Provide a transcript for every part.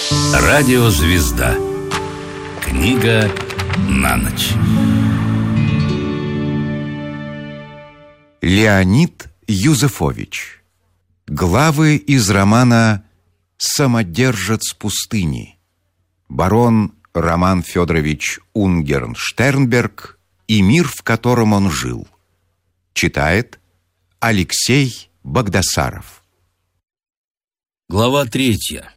Радиозвезда. Книга на ночь. Леонид Юзефович. Главы из романа «Самодержец пустыни». Барон Роман Федорович Унгерн-Штернберг и мир, в котором он жил. Читает Алексей Багдасаров. Глава 3.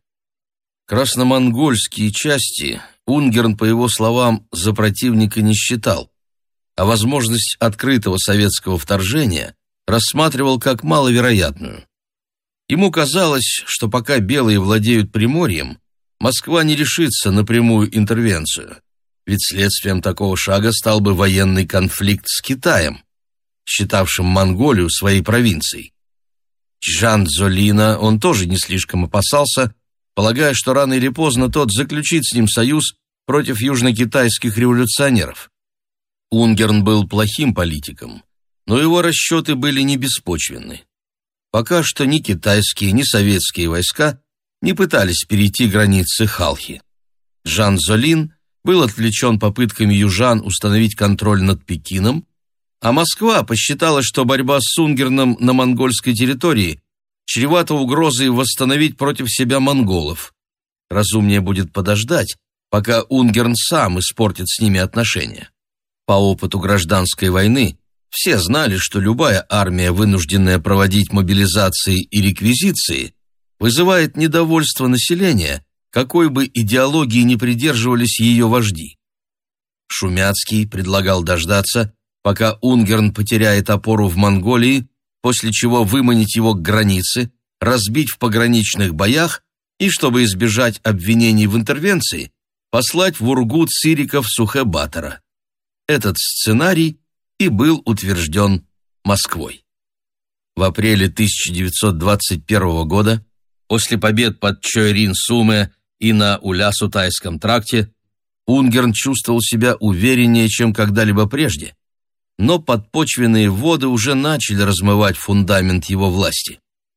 Красномонгольские части Унгерн, по его словам, за противника не считал, а возможность открытого советского вторжения рассматривал как маловероятную. Ему казалось, что пока белые владеют Приморьем, Москва не решится на прямую интервенцию, ведь следствием такого шага стал бы военный конфликт с Китаем, считавшим Монголию своей провинцией. Чжан Цзолина он тоже не слишком опасался, полагая, что рано или поздно тот заключит с ним союз против южнокитайских революционеров. Унгерн был плохим политиком, но его расчеты были не беспочвенны. Пока что ни китайские, ни советские войска не пытались перейти границы Халхи. Чжан Цзолин был отвлечен попытками южан установить контроль над Пекином, а Москва посчитала, что борьба с Унгерном на монгольской территории чревата угрозой восстановить против себя монголов. Разумнее будет подождать, пока Унгерн сам испортит с ними отношения. По опыту гражданской войны все знали, что любая армия, вынужденная проводить мобилизации и реквизиции, вызывает недовольство населения, какой бы идеологии ни придерживались ее вожди. Шумяцкий предлагал дождаться, пока Унгерн потеряет опору в Монголии, после чего выманить его к границе, разбить в пограничных боях и, чтобы избежать обвинений в интервенции, послать в Ургут сириков Сухэ-Батора. Этот сценарий и был утвержден Москвой. В апреле 1921 года, после побед под Чойрин-Суме и на Улясутайском тракте, Унгерн чувствовал себя увереннее, чем когда-либо прежде, но подпочвенные воды уже начали размывать фундамент его власти.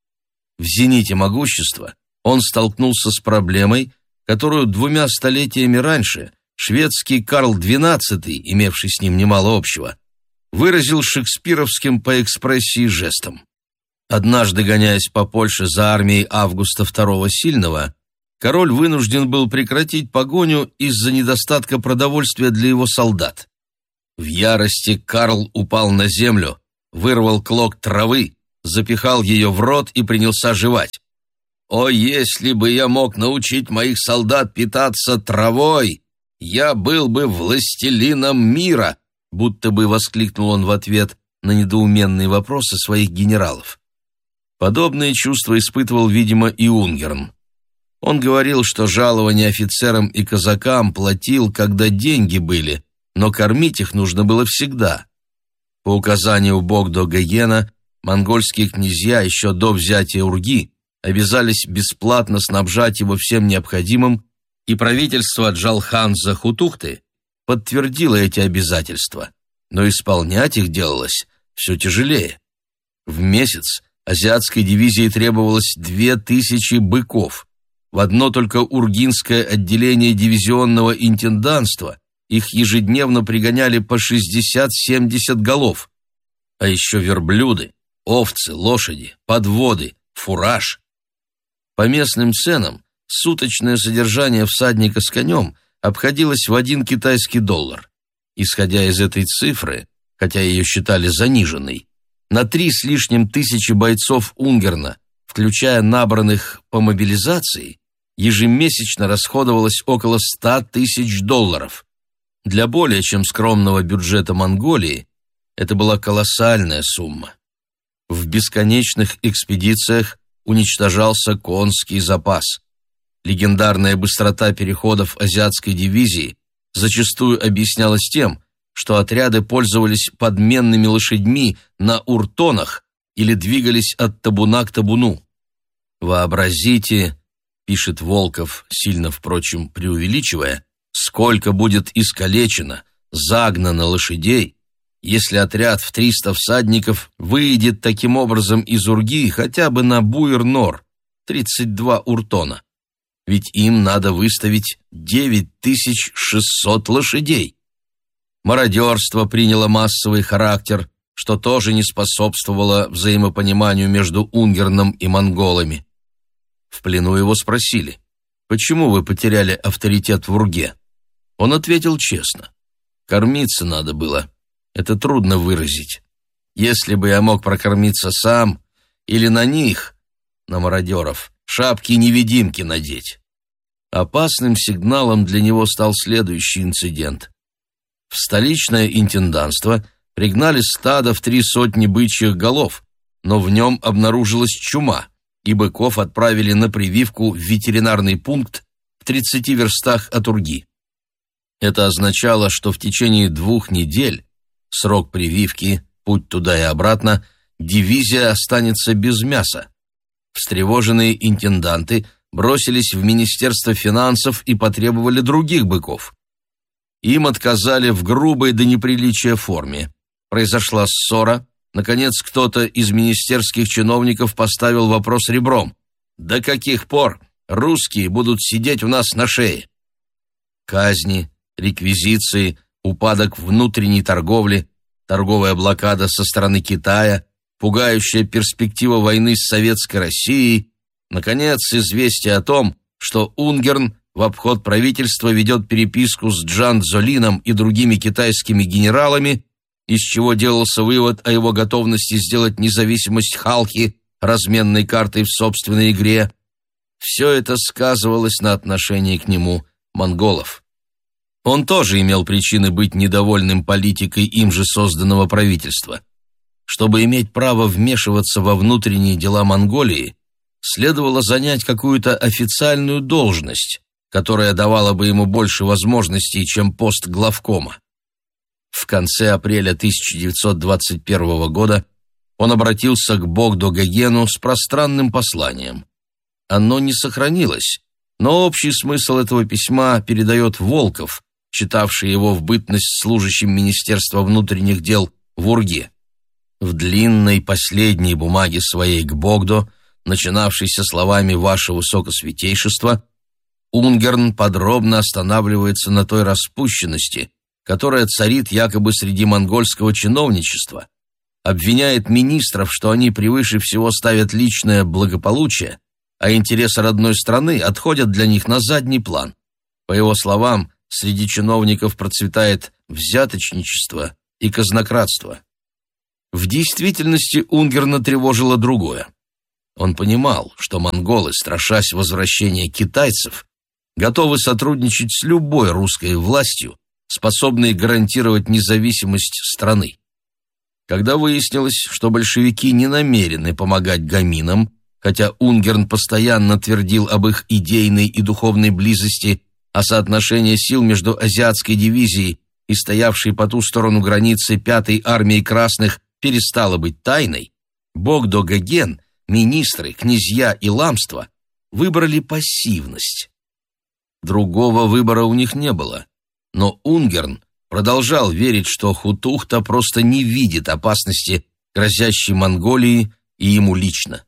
В зените могущества он столкнулся с проблемой, которую 2 столетиями раньше шведский Карл XII, имевший с ним немало общего, выразил шекспировским по экспрессии жестом. Однажды, гоняясь по Польше за армией Августа II Сильного, король вынужден был прекратить погоню из-за недостатка продовольствия для его солдат. В ярости Карл упал на землю, вырвал клок травы, запихал ее в рот и принялся жевать. «О, если бы я мог научить моих солдат питаться травой, я был бы властелином мира!» будто бы воскликнул он в ответ на недоуменные вопросы своих генералов. Подобные чувства испытывал, видимо, и Унгерн. Он говорил, что жалования офицерам и казакам платил, когда деньги были, но кормить их нужно было всегда. По указанию Богдо-Гогена, монгольские князья еще до взятия Урги обязались бесплатно снабжать его всем необходимым, и правительство Джалхан-Захутухты подтвердило эти обязательства, но исполнять их делалось все тяжелее. В месяц азиатской дивизии требовалось 2000 быков. В одно только ургинское отделение дивизионного интенданства их ежедневно пригоняли по 60-70 голов. А еще верблюды, овцы, лошади, подводы, фураж. По местным ценам суточное содержание всадника с конем обходилось в $1 китайский доллар. Исходя из этой цифры, хотя ее считали заниженной, на 3 с лишним тысячи бойцов Унгерна, включая набранных по мобилизации, ежемесячно расходовалось около $100 000. Для более чем скромного бюджета Монголии это была колоссальная сумма. В бесконечных экспедициях уничтожался конский запас. Легендарная быстрота переходов азиатской дивизии зачастую объяснялась тем, что отряды пользовались подменными лошадьми на уртонах или двигались от табуна к табуну. «Вообразите», — пишет Волков, сильно, впрочем, преувеличивая, «сколько будет искалечено, загнано лошадей, если отряд в 300 всадников выйдет таким образом из Урги хотя бы на Буир-Нор, 32 уртона. ведь им надо выставить 9600 лошадей. Мародерство приняло массовый характер, что тоже не способствовало взаимопониманию между Унгерном и монголами. В плену его спросили: «Почему вы потеряли авторитет в Урге?» Он ответил честно: «Кормиться надо было. Это трудно выразить. Если бы я мог прокормиться сам или на них, на мародеров, шапки-невидимки надеть». Опасным сигналом для него стал следующий инцидент. В столичное интенданство пригнали стадо в 300 бычьих голов, но в нем обнаружилась чума, и быков отправили на прививку в ветеринарный пункт в 30 верстах от Урги. Это означало, что в течение 2 недель, срок прививки, путь туда и обратно, дивизия останется без мяса. Встревоженные интенданты бросились в Министерство финансов и потребовали других быков. Им отказали в грубой до неприличия форме. Произошла ссора. Наконец, кто-то из министерских чиновников поставил вопрос ребром: «До каких пор русские будут сидеть у нас на шее?» Казни, реквизиции, упадок внутренней торговли, торговая блокада со стороны Китая, пугающая перспектива войны с Советской Россией, наконец, известие о том, что Унгерн в обход правительства ведет переписку с Джан Цзолином и другими китайскими генералами, из чего делался вывод о его готовности сделать независимость Халхи разменной картой в собственной игре. Все это сказывалось на отношении к нему монголов. Он тоже имел причины быть недовольным политикой им же созданного правительства. Чтобы иметь право вмешиваться во внутренние дела Монголии, следовало занять какую-то официальную должность, которая давала бы ему больше возможностей, чем пост главкома. В конце апреля 1921 года он обратился к Богдо-Гогену с пространным посланием. Оно не сохранилось, но общий смысл этого письма передает Волков, читавший его в бытность служащим Министерства внутренних дел в Урге. В длинной последней бумаге своей к Богдо, начинавшейся словами «Ваше Высокосвятейшество», Унгерн подробно останавливается на той распущенности, которая царит якобы среди монгольского чиновничества, обвиняет министров, что они превыше всего ставят личное благополучие, а интересы родной страны отходят для них на задний план. По его словам, среди чиновников процветает взяточничество и казнократство. В действительности Унгерна тревожило другое. Он понимал, что монголы, страшась возвращения китайцев, готовы сотрудничать с любой русской властью, способной гарантировать независимость страны. Когда выяснилось, что большевики не намерены помогать гаминам, хотя Унгерн постоянно твердил об их идейной и духовной близости, а соотношение сил между азиатской дивизией и стоявшей по ту сторону границы 5-й армией красных перестало быть тайной, Богдо-Гоген, министры, князья и ламства выбрали пассивность. Другого выбора у них не было, но Унгерн продолжал верить, что Хутухта просто не видит опасности, грозящей Монголии и ему лично.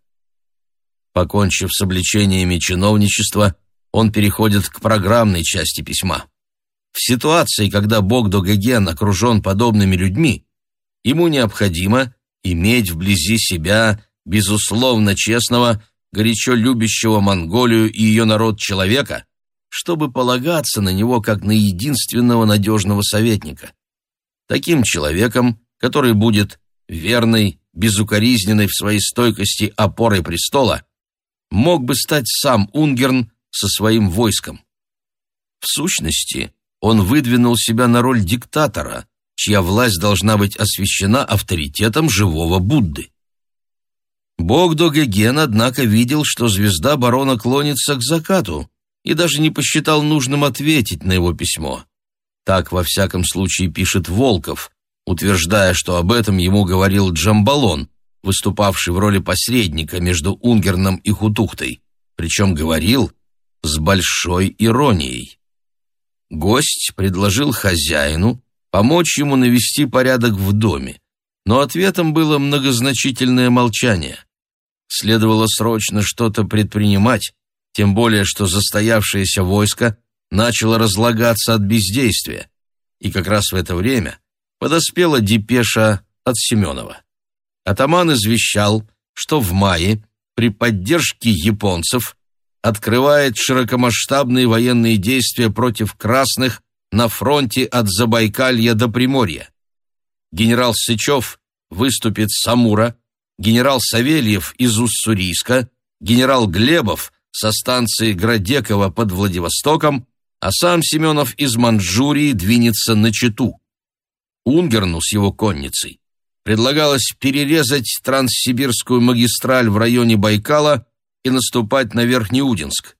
Покончив с обличениями чиновничества, он переходит к программной части письма. В ситуации, когда Богдо-Гоген окружен подобными людьми, ему необходимо иметь вблизи себя безусловно честного, горячо любящего Монголию и ее народ человека, чтобы полагаться на него как на единственного надежного советника. Таким человеком, который будет верной, безукоризненной в своей стойкости опорой престола, мог бы стать сам Унгерн со своим войском. В сущности, он выдвинул себя на роль диктатора, чья власть должна быть освящена авторитетом живого Будды. Богдо-Гоген, однако, видел, что звезда барона клонится к закату, и даже не посчитал нужным ответить на его письмо. Так, во всяком случае, пишет Волков, утверждая, что об этом ему говорил Джамбалон, выступавший в роли посредника между Унгерном и Хутухтой, причем говорил с большой иронией. Гость предложил хозяину помочь ему навести порядок в доме, но ответом было многозначительное молчание. Следовало срочно что-то предпринимать, тем более что застоявшееся войско начало разлагаться от бездействия, и как раз в это время подоспела депеша от Семенова. Атаман извещал, что в мае при поддержке японцев открывает широкомасштабные военные действия против красных на фронте от Забайкалья до Приморья. Генерал Сычев выступит с Амура, генерал Савельев из Уссурийска, генерал Глебов со станции Градекова под Владивостоком, а сам Семенов из Манчжурии двинется на Читу. Унгерну с его конницей предлагалось перерезать Транссибирскую магистраль в районе Байкала и наступать на Верхнеудинск.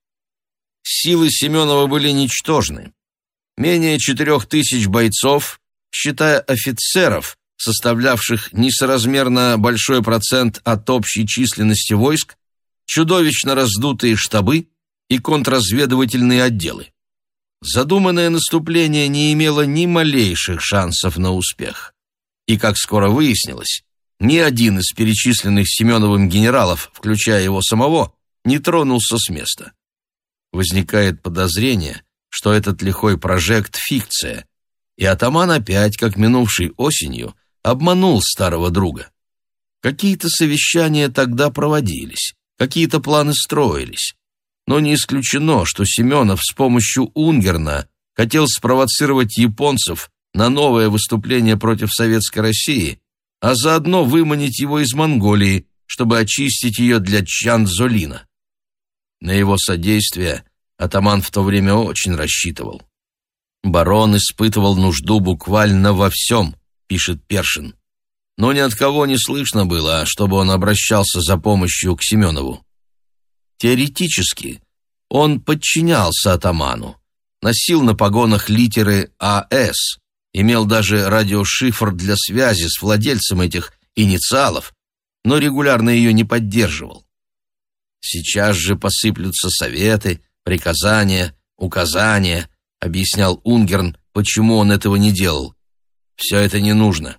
Силы Семенова были ничтожны. Менее 4000 бойцов, считая офицеров, составлявших несоразмерно большой процент от общей численности войск, чудовищно раздутые штабы и контрразведывательные отделы. Задуманное наступление не имело ни малейших шансов на успех. И, как скоро выяснилось, ни один из перечисленных Семеновым генералов, включая его самого, не тронулся с места. Возникает подозрение, что этот лихой прожект — фикция, и атаман опять, как минувшей осенью, обманул старого друга. Какие-то совещания тогда проводились, какие-то планы строились, но не исключено, что Семенов с помощью Унгерна хотел спровоцировать японцев на новое выступление против Советской России, а заодно выманить его из Монголии, чтобы очистить ее для Чжан-Цзолина. На его содействие атаман в то время очень рассчитывал. «Барон испытывал нужду буквально во всем», — пишет Першин. Но ни от кого не слышно было, чтобы он обращался за помощью к Семенову. Теоретически он подчинялся атаману, носил на погонах литеры АС, имел даже радиошифр для связи с владельцем этих инициалов, но регулярно ее не поддерживал. «Сейчас же посыплются советы, приказания, указания», — объяснял Унгерн, почему он этого не делал. «Все это не нужно.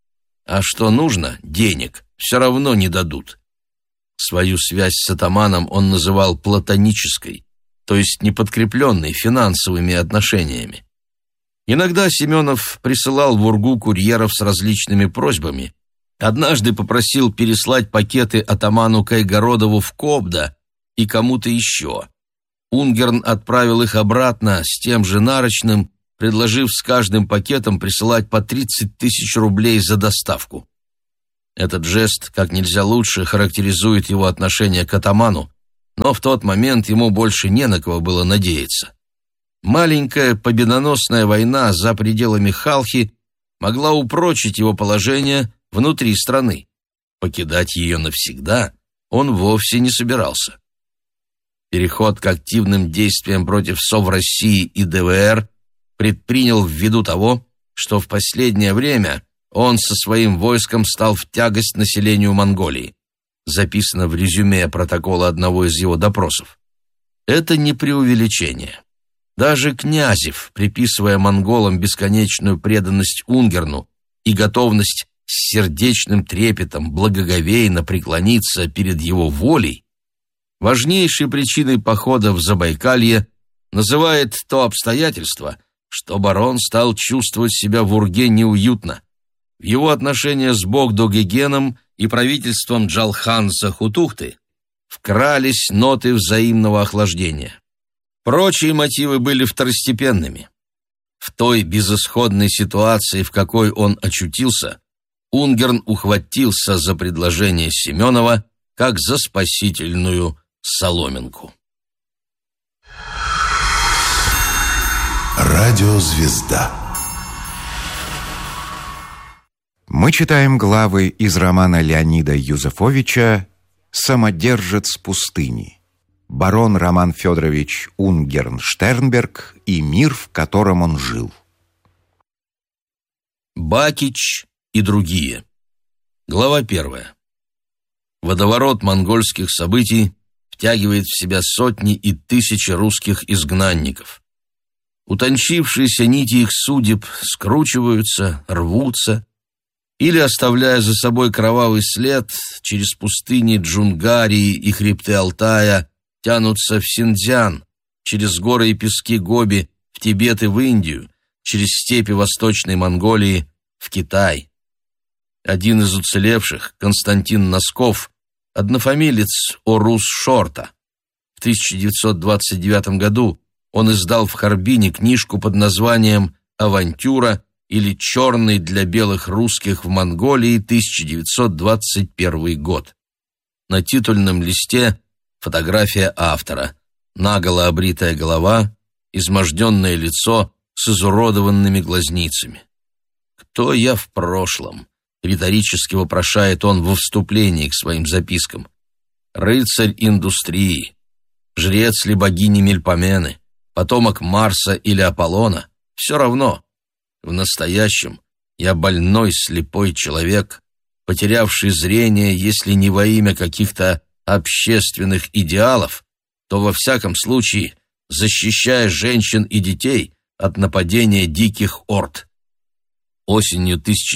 А что нужно, денег, все равно не дадут». Свою связь с атаманом он называл платонической, то есть неподкрепленной финансовыми отношениями. Иногда Семенов присылал в Ургу курьеров с различными просьбами. Однажды попросил переслать пакеты атаману Кайгородову в Кобда и кому-то еще. Унгерн отправил их обратно с тем же нарочным, предложив с каждым пакетом присылать по 30 000 рублей за доставку. Этот жест как нельзя лучше характеризует его отношение к атаману, но в тот момент ему больше не на кого было надеяться. Маленькая победоносная война за пределами Халхи могла упрочить его положение внутри страны. Покидать ее навсегда он вовсе не собирался. Переход к активным действиям против Совроссии и ДВР предпринял ввиду того, что в последнее время он со своим войском стал в тягость населению Монголии. Записано в резюме протокола одного из его допросов. Это не преувеличение. Даже Князев, приписывая монголам бесконечную преданность Унгерну и готовность с сердечным трепетом благоговейно преклониться перед его волей, важнейшей причиной похода в Забайкалье называет то обстоятельство, что барон стал чувствовать себя в Урге неуютно. В его отношения с Богдо-Гегеном и правительством Джалханса-Хутухты вкрались ноты взаимного охлаждения. Прочие мотивы были второстепенными. В той безысходной ситуации, в какой он очутился, Унгерн ухватился за предложение Семенова как за спасительную соломинку. Радиозвезда. Мы читаем главы из романа Леонида Юзефовича «Самодержец пустыни», барон Роман Федорович Унгерн-Штернберг и мир, в котором он жил. Бакич и другие. Глава 1. Водоворот монгольских событий втягивает в себя сотни и тысячи русских изгнанников. Утончившиеся нити их судеб скручиваются, рвутся, или, оставляя за собой кровавый след, через пустыни Джунгарии и хребты Алтая тянутся в Синьцзян, через горы и пески Гоби в Тибет и в Индию, через степи Восточной Монголии в Китай. Один из уцелевших, Константин Носков, однофамилец Орус Шорта. В 1929 году он издал в Харбине книжку под названием «Авантюра» или «Черный для белых русских в Монголии, 1921 год». На титульном листе фотография автора, наголо обритая голова, изможденное лицо с изуродованными глазницами. «Кто я в прошлом?» — риторически вопрошает он во вступлении к своим запискам. «Рыцарь индустрии, жрец ли богини Мельпомены, потомок Марса или Аполлона — все равно. В настоящем я больной слепой человек, потерявший зрение, если не во имя каких-то общественных идеалов, то во всяком случае защищая женщин и детей от нападения диких орд». Осенью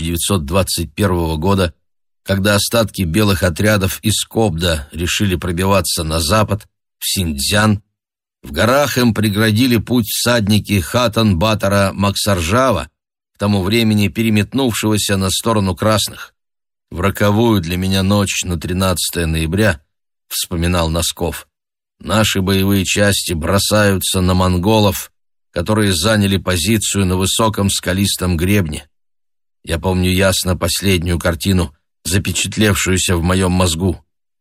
1921 года, когда остатки белых отрядов из Кобда решили пробиваться на запад, в Синьцзян, в горах им преградили путь всадники Хатан-Батора Максаржава, к тому времени переметнувшегося на сторону красных. «В роковую для меня ночь на 13 ноября», — вспоминал Носков, «наши боевые части бросаются на монголов, которые заняли позицию на высоком скалистом гребне. Я помню ясно последнюю картину, запечатлевшуюся в моем мозгу.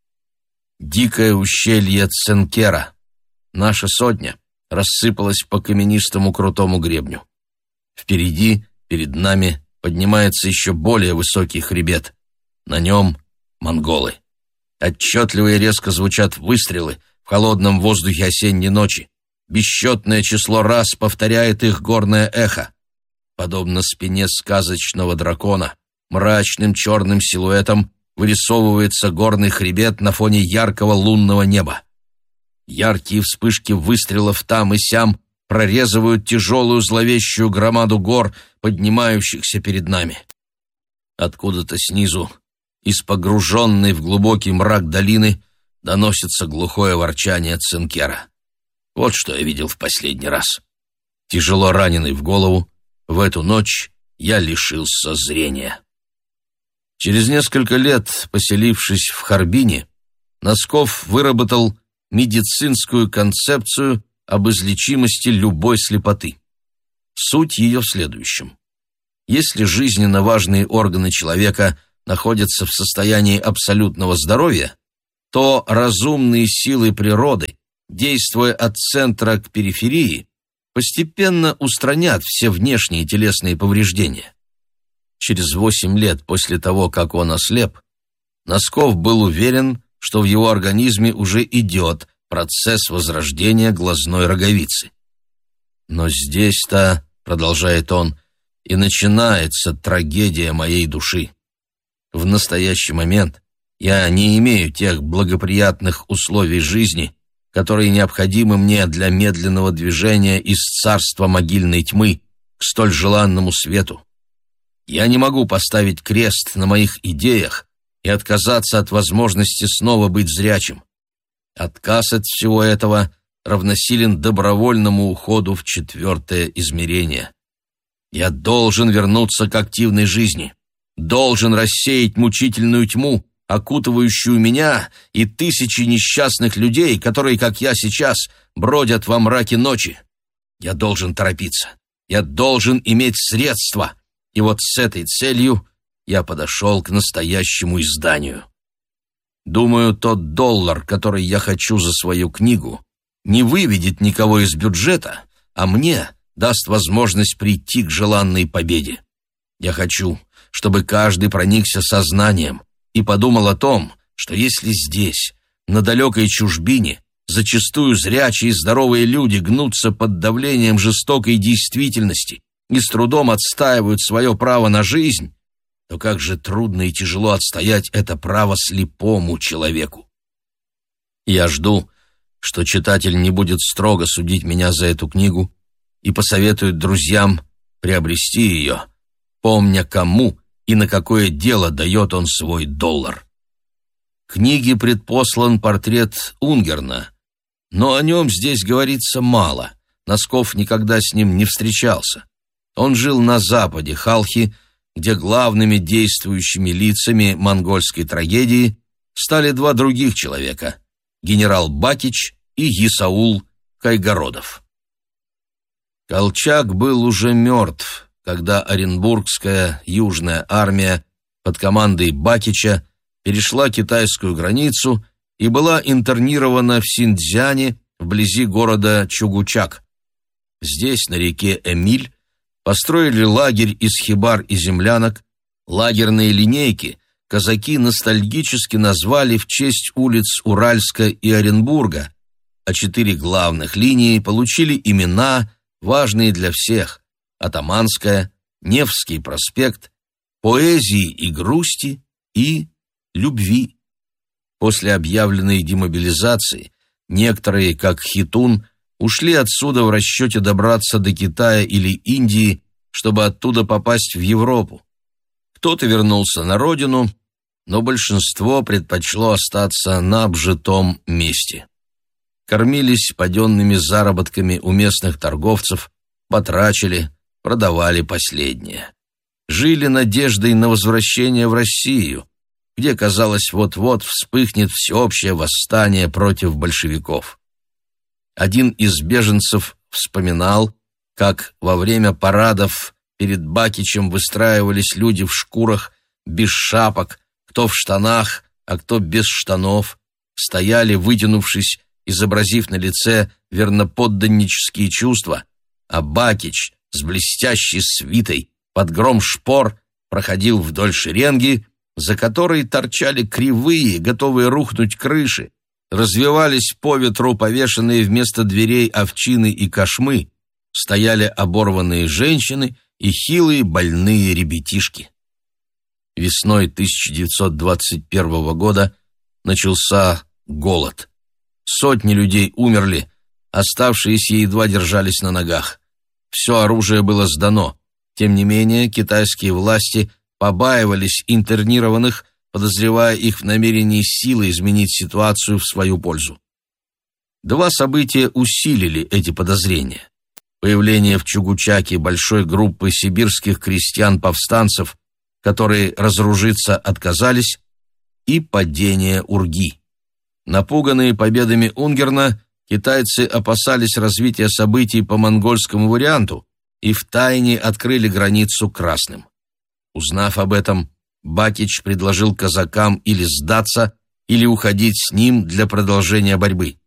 Дикое ущелье Ценкера. Наша сотня рассыпалась по каменистому крутому гребню. Впереди, перед нами, поднимается еще более высокий хребет. На нем монголы. Отчетливо и резко звучат выстрелы в холодном воздухе осенней ночи. Бесчетное число раз повторяет их горное эхо. Подобно спине сказочного дракона, мрачным черным силуэтом вырисовывается горный хребет на фоне яркого лунного неба. Яркие вспышки выстрелов там и сям прорезывают тяжелую зловещую громаду гор, поднимающихся перед нами. Откуда-то снизу, из погруженной в глубокий мрак долины, доносится глухое ворчание Ценкера. Вот что я видел в последний раз. Тяжело раненый в голову, в эту ночь я лишился зрения. Через несколько лет, поселившись в Харбине, Носков выработал медицинскую концепцию об излечимости любой слепоты. Суть ее в следующем. Если жизненно важные органы человека находятся в состоянии абсолютного здоровья, то разумные силы природы, действуя от центра к периферии, постепенно устранят все внешние телесные повреждения. Через 8 лет после того, как он ослеп, Носков был уверен, что в его организме уже идет процесс возрождения глазной роговицы. «Но здесь-то, — продолжает он, — и начинается трагедия моей души. В настоящий момент я не имею тех благоприятных условий жизни, которые необходимы мне для медленного движения из царства могильной тьмы к столь желанному свету. Я не могу поставить крест на моих идеях и отказаться от возможности снова быть зрячим. Отказ от всего этого равносилен добровольному уходу в 4-е измерение. Я должен вернуться к активной жизни, должен рассеять мучительную тьму, окутывающую меня и тысячи несчастных людей, которые, как я сейчас, бродят во мраке ночи. Я должен торопиться, я должен иметь средства, и вот с этой целью я подошел к настоящему изданию. Думаю, тот $1, который я хочу за свою книгу, не выведет никого из бюджета, а мне даст возможность прийти к желанной победе. Я хочу, чтобы каждый проникся сознанием и подумал о том, что если здесь, на далекой чужбине, зачастую зрячие и здоровые люди гнутся под давлением жестокой действительности и с трудом отстаивают свое право на жизнь, то как же трудно и тяжело отстоять это право слепому человеку. Я жду, что читатель не будет строго судить меня за эту книгу и посоветует друзьям приобрести ее, помня, кому и на какое дело дает он свой $1. Книге предпослан портрет Унгерна, но о нем здесь говорится мало. Носков никогда с ним не встречался. Он жил на западе Халхи, где главными действующими лицами монгольской трагедии стали два других человека — генерал Бакич и Исаул Кайгородов. Колчак был уже мертв, когда Оренбургская Южная армия под командой Бакича перешла китайскую границу и была интернирована в Синьцзяне вблизи города Чугучак. Здесь, на реке Эмиль, построили лагерь из хибар и землянок. Лагерные линейки казаки ностальгически назвали в честь улиц Уральска и Оренбурга, а 4 главных линии получили имена, важные для всех: Атаманская, Невский проспект, Поэзии и грусти и Любви. После объявленной демобилизации некоторые, как Хитун, ушли отсюда в расчете добраться до Китая или Индии, чтобы оттуда попасть в Европу. Кто-то вернулся на родину, но большинство предпочло остаться на обжитом месте. Кормились паденными заработками у местных торговцев, потрачили, продавали последнее. Жили надеждой на возвращение в Россию, где, казалось, вот-вот вспыхнет всеобщее восстание против большевиков. Один из беженцев вспоминал, как во время парадов перед Бакичем выстраивались люди в шкурах, без шапок, кто в штанах, а кто без штанов, стояли, вытянувшись, изобразив на лице верноподданнические чувства, а Бакич с блестящей свитой под гром шпор проходил вдоль шеренги, за которой торчали кривые, готовые рухнуть крыши, развивались по ветру повешенные вместо дверей овчины и кошмы, стояли оборванные женщины и хилые больные ребятишки. Весной 1921 года начался голод. Сотни людей умерли, оставшиеся едва держались на ногах. Все оружие было сдано. Тем не менее, китайские власти побаивались интернированных, подозревая их в намерении силой изменить ситуацию в свою пользу. 2 события усилили эти подозрения: появление в Чугучаке большой группы сибирских крестьян-повстанцев, которые разоружиться отказались, и падение Урги. Напуганные победами Унгерна, китайцы опасались развития событий по монгольскому варианту и втайне открыли границу красным. Узнав об этом, Бакич предложил казакам или сдаться, или уходить с ним для продолжения борьбы.